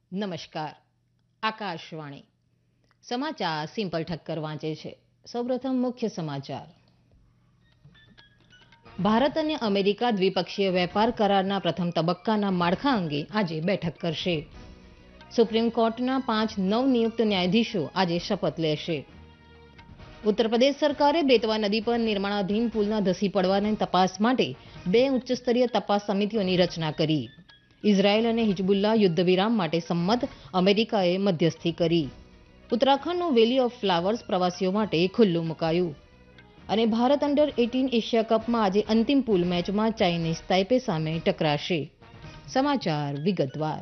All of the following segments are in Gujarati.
નમસ્કાર. આકાશવાણી સમાચાર સિમ્પલ ઠક્કર વાંચે છે. સૌપ્રથમ મુખ્ય સમાચાર. ભારત અને અમેરિકા દ્વિપક્ષીય વેપાર કરારના પ્રથમ તબક્કાના માળખા અંગે આજે બેઠક કરશે. સુપ્રીમ કોર્ટના 5 નવનિયુક્ત ન્યાયાધીશો આજે શપથ લેશે. ઉત્તર પ્રદેશ સરકારે બેતવા નદી પર નિર્માણાધીન પુલના ધસી પડવાની તપાસ માટે 2 ઉચ્ચસ્તરીય તપાસ સમિતિઓની રચના કરી. ઇઝરાયલ અને હિઝબુલ્લા યુદ્ધવિરામ માટે સંમત, અમેરિકાએ મધ્યસ્થી કરી. ઉત્તરાખંડનું વેલી ઓફ ફ્લાવર્સ પ્રવાસીઓ માટે ખુલ્લું મુકાયું. અને ભારત અંડર 18 એશિયા કપમાં આજે અંતિમ પૂલ મેચમાં ચાઇનીઝ તાઇપે સામે ટકરાશે. સમાચાર વિગતવાર.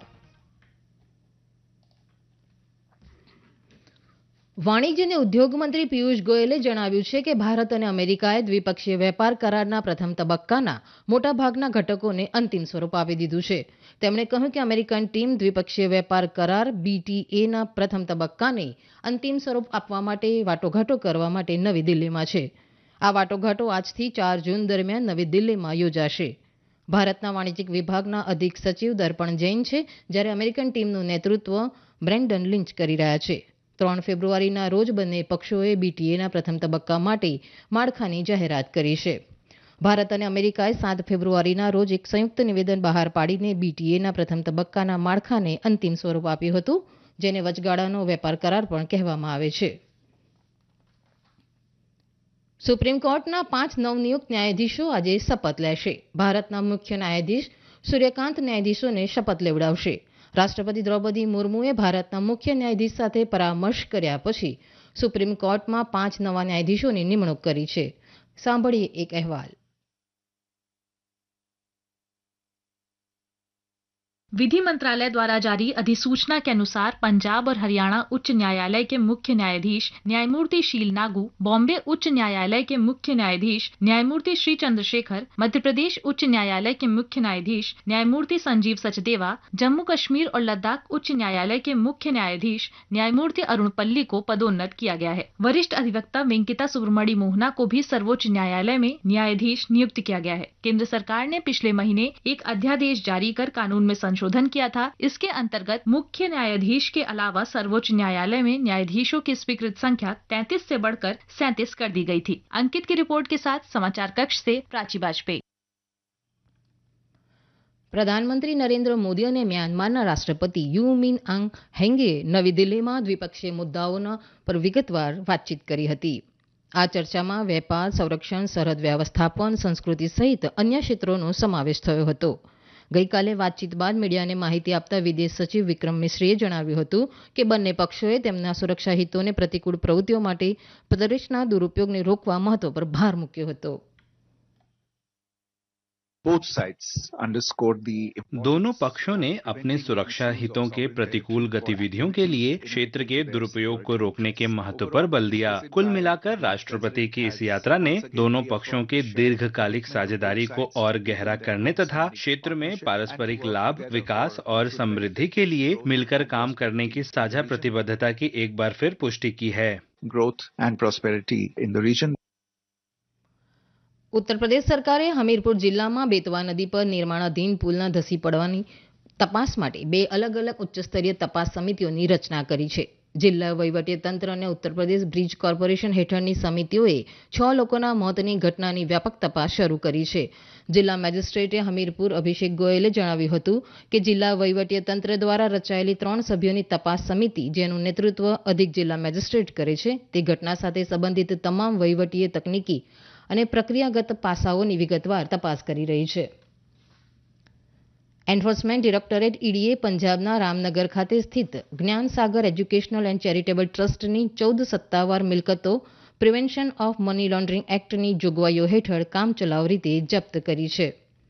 વાણિજ્ય અને ઉદ્યોગ મંત્રી પિયુષ ગોયલે જણાવ્યું છે કે ભારત અને અમેરિકાએ દ્વિપક્ષીય વેપાર કરારના પ્રથમ તબક્કાના મોટાભાગના ઘટકોને અંતિમ સ્વરૂપ આપી દીધું છે. તેમણે કહ્યું કે અમેરિકન ટીમ દ્વિપક્ષીય વેપાર કરાર BTAના પ્રથમ તબક્કાને અંતિમ સ્વરૂપ આપવા માટે વાટાઘાટો કરવા માટે નવી દિલ્હીમાં છે. આ વાટાઘાટો આજથી 4 જૂન દરમિયાન નવી દિલ્હીમાં યોજાશે. ભારતના વાણિજ્યિક વિભાગના અધિક સચિવ દર્પણ જૈન છે, જ્યારે અમેરિકન ટીમનું નેતૃત્વ બ્રેન્ડન લિંચ કરી રહ્યા છે. 3 ફેબ્રુઆરીના રોજ બંને પક્ષોએ BTAના પ્રથમ તબક્કા માટે માળખાની જાહેરાત કરી છે. ભારત અને અમેરિકાએ 7 ફેબ્રુઆરીના રોજ એક સંયુક્ત નિવેદન બહાર પાડીને BTAના પ્રથમ તબક્કાના માળખાને અંતિમ સ્વરૂપ આપ્યું હતું, જેને વચગાળાનો વેપાર કરાર પણ કહેવામાં આવે છે. સુપ્રીમ કોર્ટના 5 નવનિયુક્ત ન્યાયાધીશો આજે શપથ લેશે. ભારતના મુખ્ય ન્યાયાધીશ સૂર્યકાંત ન્યાયાધીશોને શપથ લેવડાવશે. રાષ્ટ્રપતિ દ્રૌપદી મુર્મુએ ભારતના મુખ્ય ન્યાયાધીશ સાથે પરામર્શ કર્યા પછી સુપ્રીમ કોર્ટમાં 5 નવા ન્યાયાધીશોની નિમણૂક કરી છે. સાંભળીએ એક અહેવાલ. विधि मंत्रालय द्वारा जारी अधिसूचना के अनुसार पंजाब और हरियाणा उच्च न्यायालय के मुख्य न्यायाधीश न्यायमूर्ति शील नागू, बॉम्बे उच्च न्यायालय के मुख्य न्यायाधीश न्यायमूर्ति श्री चंद्रशेखर, मध्य प्रदेश उच्च न्यायालय के मुख्य न्यायाधीश न्यायमूर्ति संजीव सचदेवा, जम्मू कश्मीर और लद्दाख उच्च न्यायालय के मुख्य न्यायाधीश न्यायमूर्ति अरुण पल्ली को पदोन्नत किया गया है. वरिष्ठ अधिवक्ता वेंकिता सुब्रमणी मोहना को भी सर्वोच्च न्यायालय में न्यायाधीश नियुक्त किया गया है. केंद्र सरकार ने पिछले महीने एक अध्यादेश जारी कर कानून में संशोधन किया था. इसके अंतर्गत मुख्य न्यायाधीश के अलावा सर्वोच्च न्यायालय में न्यायाधीशों की स्वीकृत संख्या 33 से बढ़कर 37 कर दी गई थी. अंकित की रिपोर्ट के साथ समाचार कक्ष से प्राची बाजपेयी. પ્રધાનમંત્રી નરેન્દ્ર મોદી અને મ્યાનમારના રાષ્ટ્રપતિ યુ મિન આંગ હેંગે નવી દિલ્હીમાં દ્વિપક્ષીય મુદ્દાઓના પર વિગતવાર વાતચીત કરી હતી. આ ચર્ચામાં વેપાર, સંરક્ષણ, સરહદ વ્યવસ્થાપન, સંસ્કૃતિ સહિત અન્ય ક્ષેત્રોનો સમાવેશ થયો હતો. ગઈકાલે વાતચીત બાદ મીડિયાને માહિતી આપતા વિદેશ સચિવ વિક્રમ મિશ્રીએ જણાવ્યું હતું કે બંને પક્ષોએ તેમના સુરક્ષા હિતોને પ્રતિકૂળ પ્રવૃત્તિઓ માટે પ્રદેશના દુરુપયોગને રોકવા મહત્વ પર ભાર મૂક્યો હતો. दोनों पक्षों ने अपने सुरक्षा हितों के प्रतिकूल गतिविधियों के लिए क्षेत्र के दुरुपयोग को रोकने के महत्व पर बल दिया. कुल मिलाकर राष्ट्रपति की इस यात्रा ने दोनों पक्षों के दीर्घकालिक साझेदारी को और गहरा करने तथा क्षेत्र में पारस्परिक लाभ, विकास और समृद्धि के लिए मिलकर काम करने की साझा प्रतिबद्धता की एक बार फिर पुष्टि की है. Growth and prosperity in the region. Uttar Pradesh સરકારે હમીરપુર જિલ્લામાં બેતવા નદી પર નિર્માણાધીન પુલના ધસી પડવાની તપાસ માટે 2 અલગ અલગ ઉચ્ચસ્તરીય તપાસ સમિતિઓની રચના કરી છે. જિલ્લા વહીવટીતંત્ર અને ઉત્તર પ્રદેશ બ્રિજ કોર્પોરેશન હેઠળની સમિતિઓએ 6 લોકોના મોતની ઘટનાની વ્યાપક તપાસ શરૂ કરી છે. જિલ્લા મેજિસ્ટ્રેટે હમીરપુર અભિષેક ગોયલે જણાવ્યું હતું કે જિલ્લા વહીવટીતંત્ર દ્વારા રચાયેલી 3 સભ્યોની તપાસ સમિતિ, જેનું નેતૃત્વ અધિક જિલ્લા મેજિસ્ટ્રેટ કરે છે, તે ઘટના સાથે સંબંધિત તમામ વહીવટી, તકનીકી અને પ્રક્રિયાગત પાસાઓની વિગતવાર તપાસ કરી રહી છે. એન્ફોર્સમેન્ટ ડિરેક્ટોરેટ ઈડીએ પંજાબના રામનગર ખાતે સ્થિત જ્ઞાન સાગર એજ્યુકેશનલ એન્ડ ચેરિટેબલ ટ્રસ્ટની 14 સત્તાવાર મિલકતો પ્રિવેન્શન ઓફ મની લોન્ડરિંગ એક્ટની જોગવાઈઓ હેઠળ કામચલાઉ રીતે જપ્ત કરી છે.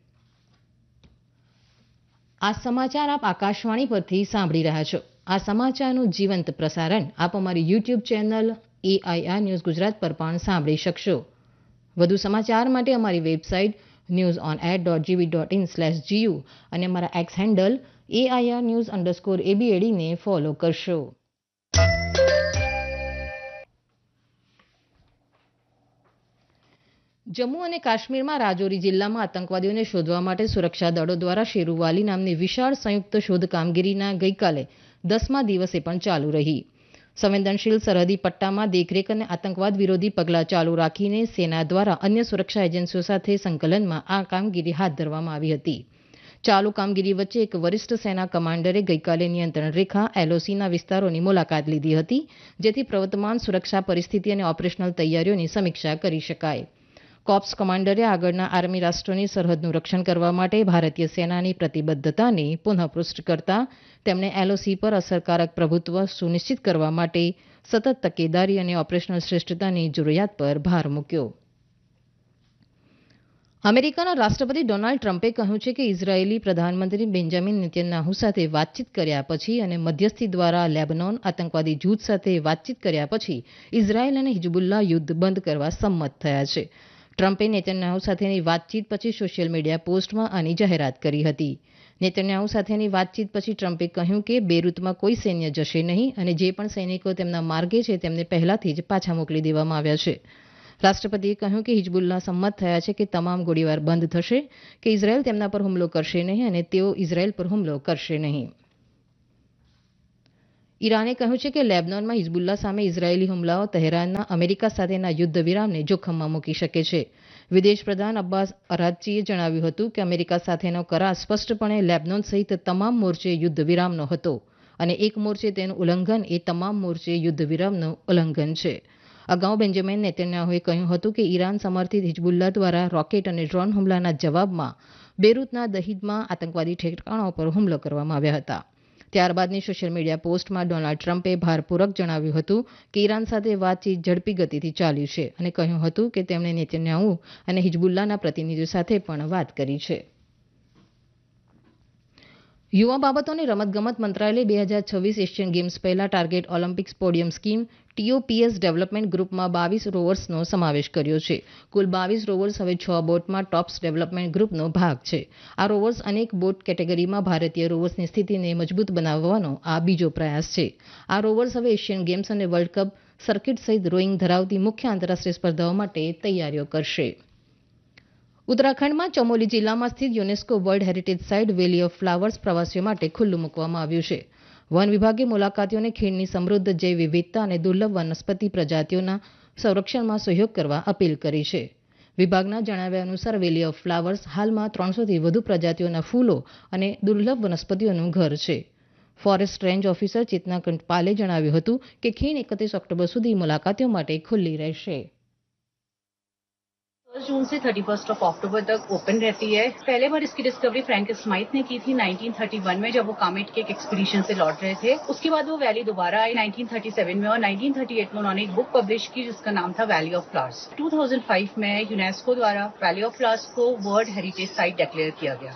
આ સમાચાર આપ આકાશવાણી પરથી સાંભળી રહ્યા છો. આ સમાચારનું જીવંત પ્રસારણ આપ અમારી YouTube channel AIR news Gujarat પર પણ સાંભળી શકશો. વધુ સમાચાર માટે અમારી વેબસાઇટ newsonair.gv.in/gu અને અમારા એક્સ હેન્ડલ AIR_news_ABAD ને ફોલો કરશો. જમ્મુ અને કાશ્મીરમાં રાજૌરી જિલ્લામાં આતંકવાદીઓને શોધવા માટે સુરક્ષા દળો દ્વારા શેરુવાલી નામની વિશાળ સંયુક્ત શોધ કામગીરીના ગઈકાલે 10મા દિવસે પણ ચાલુ રહી. સંવેદનશીલ સરહદી પટ્ટામાં દેખરેખ અને આતંકવાદ વિરોધી પગલાં ચાલુ રાખીને સેના દ્વારા અન્ય સુરક્ષા એજન્સીઓ સાથે સંકલનમાં આ કામગીરી હાથ ધરવામાં આવી હતી. ચાલુ કામગીરી વચ્ચે એક વરિષ્ઠ સેના કમાન્ડરે ગઈકાલે નિયંત્રણ રેખા એલઓસીના વિસ્તારોની મુલાકાત લીધી હતી, જેથી પ્રવર્તમાન સુરક્ષા પરિસ્થિતિ અને ઓપરેશનલ તૈયારીઓની સમીક્ષા કરી શકાય. કોર્પ્સ કમાન્ડરે આગળના આર્મી રાષ્ટ્રોની સરહદનું રક્ષણ કરવા માટે ભારતીય સેનાની પ્રતિબદ્ધતાને પુનઃપુષ્ટ કરતા તેમણે એલઓસી પર અસરકારક પ્રભુત્વ સુનિશ્ચિત કરવા માટે સતત તકેદારી અને ઓપરેશનલ શ્રેષ્ઠતાની જરૂરિયાત પર ભાર મૂક્યો. અમેરિકાના રાષ્ટ્રપતિ ડોનાલ્ડ ટ્રમ્પે કહ્યું છે કે ઇઝરાયેલી પ્રધાનમંત્રી બેન્જામિન નેતન્યાહુ સાથે વાતચીત કર્યા પછી અને મધ્યસ્થી દ્વારા લેબનોન આતંકવાદી જૂથ સાથે વાતચીત કર્યા પછી ઇઝરાયેલ અને હિઝબુલ્લાહ યુદ્ધ બંધ કરવા સંમત થયા છે. ટ્રમ્પે નેતન્યાહુ સાથેની વાતચીત પછી સોશિયલ મીડિયા પોસ્ટમાં આની જાહેરાત કરી હતી. નેતન્યાહુ સાથેની વાતચીત પછી ટ્રમ્પે કહ્યું કે બેરૂતમાં કોઈ સૈન્ય જશે નહીં અને જે પણ સૈનિકો તેમના માર્ગે છે તેમને પહેલાથી જ પાછા મોકલી દેવામાં આવ્યા છે. રાષ્ટ્રપતિએ કહ્યું કે હિઝબુલ્લાહ સંમત થયા છે કે તમામ ગોળીબાર બંધ થશે, કે ઇઝરાયેલ તેમના પર હુમલો કરશે નહીં અને તેઓ ઇઝરાયેલ પર હુમલો કરશે નહીં. ઈરાને કહ્યું છે કે લેબનોનમાં હિઝબુલ્લાહ સામે ઇઝરાયેલી હુમલાઓ તહેરાનના અમેરિકા સાથેના યુદ્ધ વિરામને જોખમમાં મૂકી શકે છે. વિદેશ પ્રધાન અબ્બાસ અરાઘચીએ જણાવ્યું હતું કે અમેરિકા સાથેનો કરાર સ્પષ્ટપણે લેબનોન સહિત તમામ મોરચે યુદ્ધ વિરામનો હતો અને એક મોરચે તેનું ઉલ્લંઘન એ તમામ મોરચે યુદ્ધ વિરામનું ઉલ્લંઘન છે. અગાઉ બેન્જામિન નેતન્યાહુએ કહ્યું હતું કે ઈરાન સમર્થિત હિઝબુલ્લાહ દ્વારા રોકેટ અને ડ્રોન હુમલાના જવાબમાં બેરૂતના દહિદમાં આતંકવાદી ઠેકાણાઓ પર હુમલો કરવામાં આવ્યા હતા. ત્યારબાદની સોશિયલ મીડિયા પોસ્ટમાં ડોનાલ્ડ ટ્રમ્પે ભારપૂર્વક જણાવ્યું હતું કે ઈરાન સાથે વાતચીત ઝડપી ગતિથી ચાલી છે અને કહ્યું હતું કે તેમણે નેતન્યાહુ અને હિઝબુલ્લાહના પ્રતિનિધિઓ સાથે પણ વાત કરી છે. યુવા બાબતો અને રમતગમત મંત્રાલયે 2026 એશિયન ગેમ્સ પહેલા target Olympics podium scheme TOPS development ગ્રુપમાં 22 રોવર્સનો સમાવેશ કર્યો છે. કુલ 22 રોવર્સ હવે 6 બોટમાં ટોપ્સ ડેવલપમેન્ટ ગ્રુપનો ભાગ છે. આ રોવર્સ અનેક બોટ કેટેગરીમાં ભારતીય રોવર્સની સ્થિતિને મજબૂત બનાવવાનો આ બીજો પ્રયાસ છે. આ રોવર્સ હવે એશિયન ગેમ્સ અને વર્લ્ડ કપ સર્કિટ સહિત રોઈંગ ધરાવતી મુખ્ય આંતરરાષ્ટ્રીય સ્પર્ધાઓ માટે તૈયારીઓ કરશે. ઉત્તરાખંડમાં ચમોલી જિલ્લામાં સ્થિત UNESCO world heritage site valley of flowers પ્રવાસીઓ માટે ખુલ્લું મૂકવામાં આવ્યું છે. વન વિભાગે મુલાકાતીઓને ખીણની સમૃદ્ધ જૈવ વિવિધતા અને દુર્લભ વનસ્પતિ પ્રજાતિઓના સંરક્ષણમાં સહયોગ કરવા અપીલ કરી છે. વિભાગના જણાવ્યા અનુસાર વેલી ઓફ ફ્લાવર્સ હાલમાં 300થી વધુ પ્રજાતિઓના ફૂલો અને દુર્લભ વનસ્પતિઓનું ઘર છે. ફોરેસ્ટ રેન્જ ઓફિસર ચેતના કંઠપાલે જણાવ્યું હતું કે ખીણ 31 ઓક્ટોબર સુધી मुलाकातियों માટે ખુલ્લી રહેશે. 1 जून से 31 अक्टूबर तक ओपन रहती है. पहले बार इसकी डिस्कवरी फ्रैंक स्माइथ ने की थी 1931 में, जब वो कामेट के एक एक्सपीडिशन से लौट रहे थे. उसके बाद वो वैली दोबारा आई 1937 में और 1938 में उन्होंने एक बुक पब्लिश की जिसका नाम था वैली ऑफ फ्लावर्स. 2005 में यूनेस्को द्वारा वैली ऑफ फ्लावर्स को वर्ल्ड हेरिटेज साइट डिक्लेयर किया गया.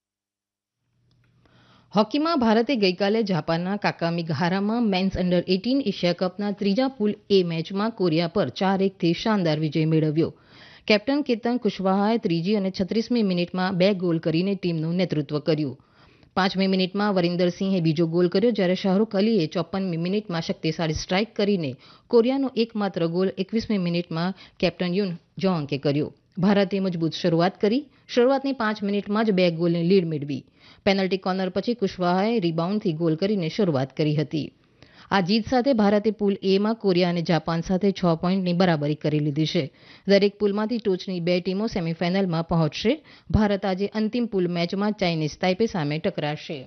હોકીમાં ભારતે ગઈકાલે જાપાનના કાકામીહારામાં મેન્સ અંડર 18 એશિયા કપના ત્રીજા પૂલ એ મેચમાં કોરિયા પર 4-1થી શાનદાર વિજય મેળવ્યો. કેપ્ટન કેતન કુશવાહાએ ત્રીજી અને 36મી મિનિટમાં 2 ગોલ કરીને ટીમનું નેતૃત્વ કર્યું. 5મી મિનિટમાં વરિન્દર સિંહે બીજો ગોલ કર્યો, જ્યારે શાહરૂખ અલીએ 54મી મિનિટમાં શક્તિશાળી સ્ટ્રાઇક કરીને કોરિયાનો એકમાત્ર ગોલ 21મી મિનિટમાં કેપ્ટન યુન જોંગે કર્યો. ભારતે મજબૂત શરૂઆત કરી. શરૂઆતની 5 મિનિટમાં જ 2 ગોલની લીડ મેળવી. પેનલ્ટી કોર્નર પછી કુશવાહાએ રીબાઉન્ડથી ગોલ કરીને શરૂઆત કરી હતી. આ જીત સાથે ભારતે પૂલ એમાં કોરિયા અને જાપાન સાથે 6 પોઈન્ટની બરાબરી કરી લીધી છે. દરેક પૂલમાંથી ટોચની 2 ટીમો સેમીફાઇનલમાં પહોંચશે. ભારત આજે અંતિમ પૂલ મેચમાં ચાઇનીઝ તાઇપે સામે ટકરાશે.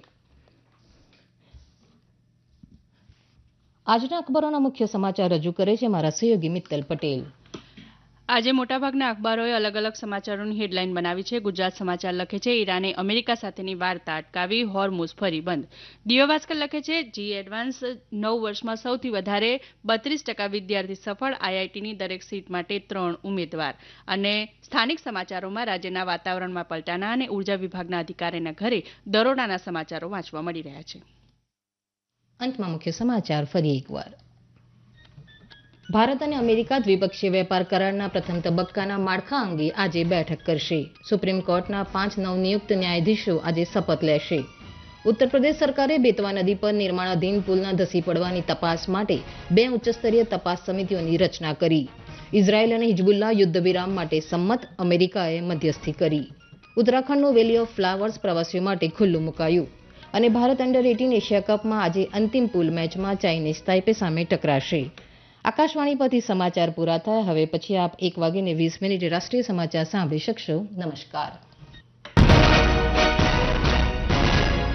આજના અખબારોના મુખ્ય સમાચાર રજૂ કરે છે મારા સહયોગી મિત્તલ પટેલ. આજે મોટાભાગના અખબારોએ અલગ અલગ સમાચારોની હેડલાઇન બનાવી છે. ગુજરાત સમાચાર લખે છે ઈરાને અમેરિકા સાથેની વાર્તા અટકાવી, હોર્મુઝ ફરી બંધ. દિવ્ય ભાસ્કર લખે છે જી એડવાન્સ 9 વર્ષમાં સૌથી વધારે 32% વિદ્યાર્થી સફળ, આઈઆઈટીની દરેક સીટ માટે 3 ઉમેદવાર. અને સ્થાનિક સમાચારોમાં રાજ્યના વાતાવરણમાં પલટાના અને ઉર્જા વિભાગના અધિકારીના ઘરે દરોડાના સમાચારો વાંચવા મળી રહ્યા છે. અંતમાં મુખ્ય સમાચાર ફરી એકવાર. ભારત અને અમેરિકા દ્વિપક્ષીય વેપાર કરારના પ્રથમ તબક્કાના માળખા અંગે આજે બેઠક કરશે. સુપ્રીમ કોર્ટના 5 નવનિયુક્ત ન્યાયાધીશો આજે શપથ લેશે. ઉત્તર પ્રદેશ સરકારે બેતવા નદી પર નિર્માણાધીન પુલના ધસી પડવાની તપાસ માટે 2 ઉચ્ચસ્તરીય તપાસ સમિતિઓની રચના કરી. ઇઝરાયેલ અને હિઝબુલ્લાહ યુદ્ધ વિરામ માટે સંમત, અમેરિકાએ મધ્યસ્થી કરી. ઉત્તરાખંડનું વેલી ઓફ ફ્લાવર્સ પ્રવાસીઓ માટે ખુલ્લું મુકાયું. અને ભારત અંડર 18 એશિયા કપમાં આજે અંતિમ પૂલ મેચમાં ચાઇનીઝ તાઇપે સામે ટકરાશે. આકાશવાણી પરથી સમાચાર પૂરા થયા. હવે પછી આપ 1:20 રાષ્ટ્રીય સમાચાર સાંભળી શકશો. નમસ્કાર.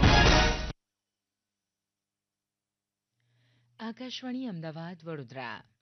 આકાશવાણી અમદાવાદ વડોદરા